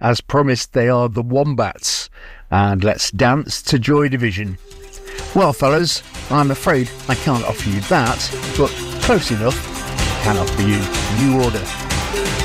As promised, they are the Wombats. And let's dance to Joy Division. Well, fellas, I'm afraid I can't offer you that, but close enough. Can offer you New Order.